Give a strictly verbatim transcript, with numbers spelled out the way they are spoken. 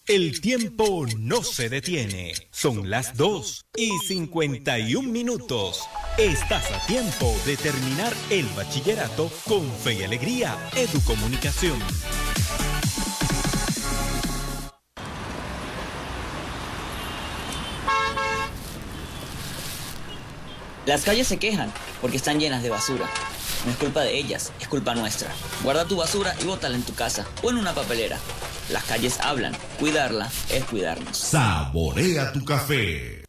El tiempo no se detiene. Son las dos y cincuenta y un minutos. Estás a tiempo de terminar el bachillerato con Fe y Alegría Educomunicación. Las calles se quejan porque están llenas de basura. No es culpa de ellas, es culpa nuestra. Guarda tu basura y bótala en tu casa o en una papelera. Las calles hablan. Cuidarla es cuidarnos. Saborea tu café.